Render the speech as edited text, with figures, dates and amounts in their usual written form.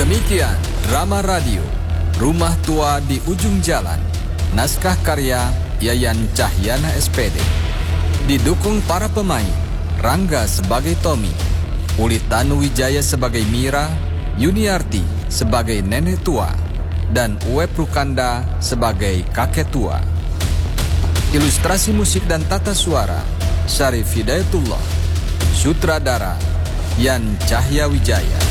Demikian drama radio Rumah Tua di Ujung Jalan. Naskah karya Yayan Cahyana SPD. Didukung para pemain: Rangga sebagai Tommy, Ulitanu Wijaya sebagai Mira, Yuniarti sebagai nenek tua, dan Uwe Prukanda sebagai kakek tua. Ilustrasi musik dan tata suara Syarif Hidayatullah. Sutradara Yan Cahya Wijaya.